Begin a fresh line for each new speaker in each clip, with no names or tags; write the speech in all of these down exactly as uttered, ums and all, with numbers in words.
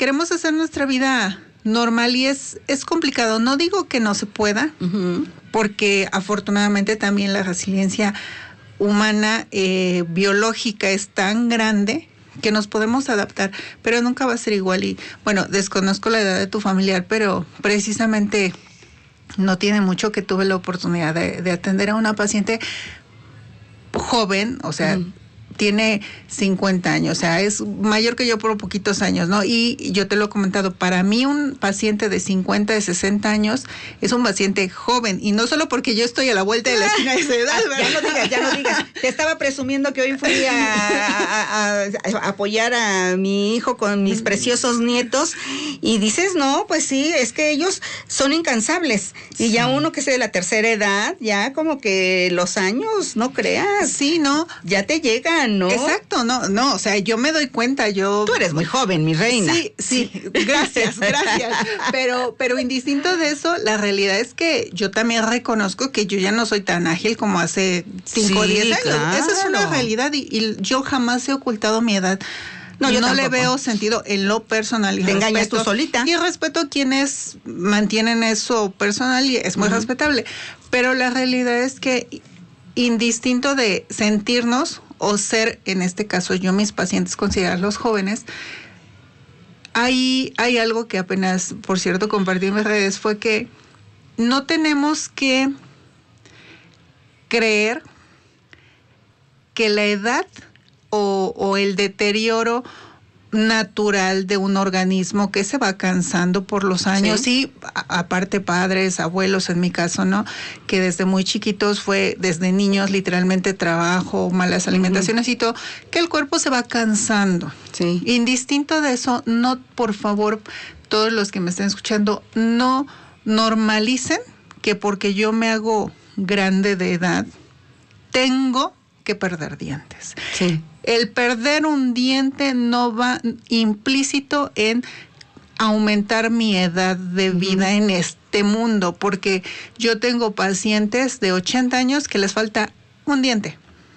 queremos hacer nuestra vida normal y es, es complicado. No digo que no se pueda, uh-huh. porque afortunadamente también la resiliencia humana, eh, biológica es tan grande que nos podemos adaptar, pero nunca va a ser igual. Y bueno, desconozco la edad de tu familiar, pero precisamente no tiene mucho que tuve la oportunidad de, de atender a una paciente joven, o sea, uh-huh. tiene cincuenta años, o sea, es mayor que yo por poquitos años, ¿no? Y yo te lo he comentado, para mí un paciente de cincuenta, de sesenta años es un paciente joven, y no solo porque yo estoy a la vuelta de la esquina de esa edad, ¿verdad?
Ya no digas, ya no digas. Te estaba presumiendo que hoy fui a, a, a, a apoyar a mi hijo con mis preciosos nietos, y dices, no, pues sí, es que ellos son incansables, y sí. ya uno que es de la tercera edad, ya como que los años, no creas.
Sí, ¿no?
Ya te llegan. ¿No?
Exacto, no, no, o sea, yo me doy cuenta, yo...
Tú eres muy joven, mi reina.
Sí, sí, gracias, gracias, pero, pero indistinto de eso, la realidad es que yo también reconozco que yo ya no soy tan ágil como hace cinco o diez años, claro. Esa es una realidad y, y yo jamás he ocultado mi edad. No, yo no le veo sentido en lo personal. Y
te respeto, engañas tú solita.
Y respeto a quienes mantienen eso personal y es muy uh-huh. respetable, pero la realidad es que indistinto de sentirnos o ser, en este caso yo, mis pacientes, considerarlos jóvenes, hay, hay algo que apenas, por cierto, compartí en mis redes, fue que no tenemos que creer que la edad o, o el deterioro natural de un organismo que se va cansando por los años, sí, y a, aparte padres, abuelos en mi caso, ¿no? Que desde muy chiquitos fue, desde niños literalmente trabajo, malas alimentaciones uh-huh. y todo, que el cuerpo se va cansando.
Sí.
Indistinto de eso, no, por favor, todos los que me estén escuchando, no normalicen que porque yo me hago grande de edad, tengo que perder dientes.
Sí.
El perder un diente no va implícito en aumentar mi edad de vida uh-huh. en este mundo, porque yo tengo pacientes de ochenta años que les falta un diente.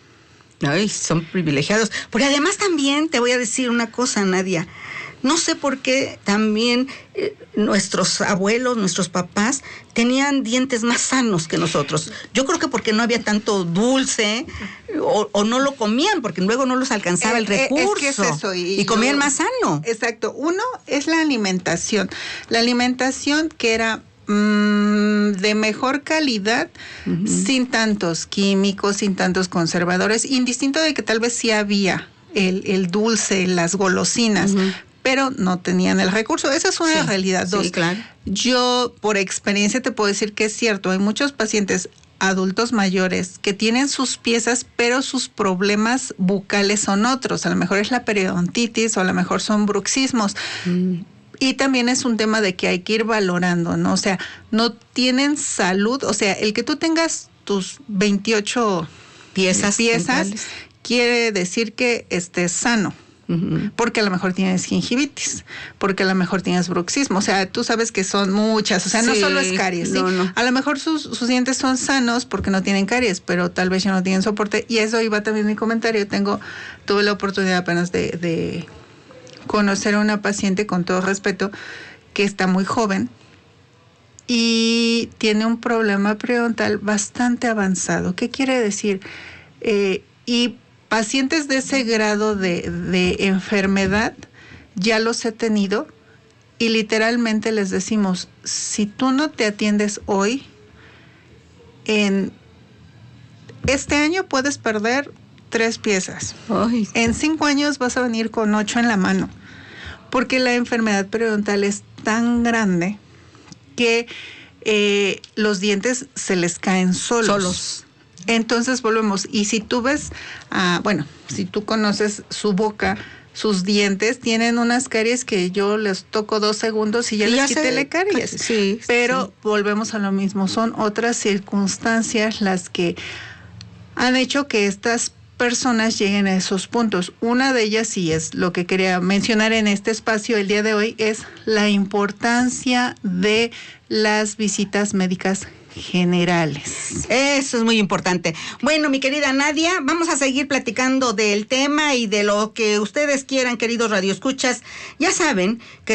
Ay, son privilegiados. Porque además también te voy a decir una cosa, Nadia. No sé por qué también eh, nuestros abuelos, nuestros papás, tenían dientes más sanos que nosotros. Yo creo que porque no había tanto dulce o, o no lo comían, porque luego no los alcanzaba eh, el recurso.
Es que es eso. Y,
y comían
yo,
más sano.
Exacto. Uno es la alimentación. La alimentación que era mmm, de mejor calidad, uh-huh. sin tantos químicos, sin tantos conservadores, indistinto de que tal vez sí había el, el dulce, las golosinas, uh-huh. pero no tenían el recurso. Esa es una sí, realidad. Dos,
sí, claro.
Yo, por experiencia, te puedo decir que es cierto. Hay muchos pacientes adultos mayores que tienen sus piezas, pero sus problemas bucales son otros. A lo mejor es la periodontitis o a lo mejor son bruxismos. Mm. Y también es un tema de que hay que ir valorando, ¿no? O sea, no tienen salud. O sea, el que tú tengas tus veintiocho piezas, piezas quiere decir que estés sano. Uh-huh. Porque a lo mejor tienes gingivitis, porque a lo mejor tienes bruxismo, o sea, tú sabes que son muchas, o sea, sí, no solo es caries, ¿sí?
no, no.
A lo mejor sus, sus dientes son sanos porque no tienen caries, pero tal vez ya no tienen soporte, y eso iba también mi comentario. Tengo, tuve la oportunidad apenas de, de conocer a una paciente, con todo respeto, que está muy joven y tiene un problema periodontal bastante avanzado. ¿Qué quiere decir? Eh, y pacientes de ese grado de, de enfermedad ya los he tenido y literalmente les decimos, si tú no te atiendes hoy, en este año puedes perder tres piezas. Ay. En cinco años vas a venir con ocho en la mano, porque la enfermedad periodontal es tan grande que eh, los dientes se les caen solos.
Solos.
Entonces volvemos, y si tú ves, uh, bueno, si tú conoces su boca, sus dientes tienen unas caries que yo les toco dos segundos y ya y les ya quité la caries.
Sí,
pero
sí.
volvemos a lo mismo, son otras circunstancias las que han hecho que estas personas lleguen a esos puntos. Una de ellas, y es lo que quería mencionar en este espacio el día de hoy, es la importancia de las visitas médicas generales.
Eso es muy importante. Bueno, mi querida Nadia, vamos a seguir platicando del tema y de lo que ustedes quieran, queridos radioescuchas. Ya saben que